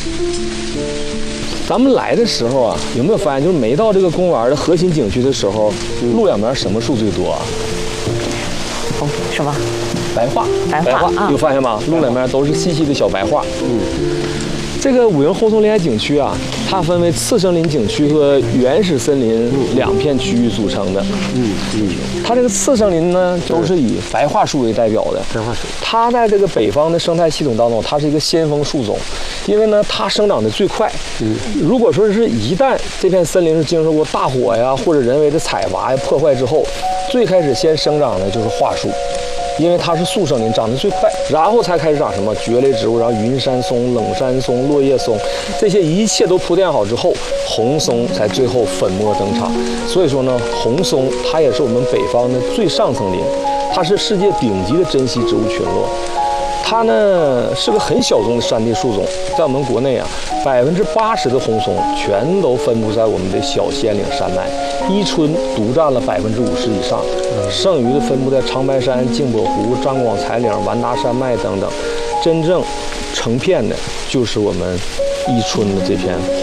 咱们来的时候啊，有没有发现，就是每到这个公园的核心景区的时候，路两边什么树最多啊？ 什么？ 白桦。 白桦啊， 有发现吗？路两边都是细细的小白桦。这个五营后松林海景区啊，它分为次生林景区和原始森林两片区域组成的。它这个次生林呢，都是以白桦树为代表的。 白桦树， 它在这个北方的生态系统当中，它是一个先锋树种，因为呢，它生长的最快。如果说是一旦这片森林是经受过大火呀，或者人为的采伐呀破坏之后，最开始先生长的就是桦树。因为它是速生林，长得最快，然后才开始长什么蕨类植物，然后云杉松、冷杉松、落叶松，这些一切都铺垫好之后，红松才最后粉墨登场。所以说呢，红松它也是我们北方的最上层林，它是世界顶级的珍稀植物群落。它呢是个很小众的山地树种，在我们国内啊，80%的红松全都分布在我们的小仙岭山脉，伊春独占了50%以上，剩余的分布在长白山、镜泊湖、张广才岭、完达山脉等等。真正成片的就是我们伊春的这片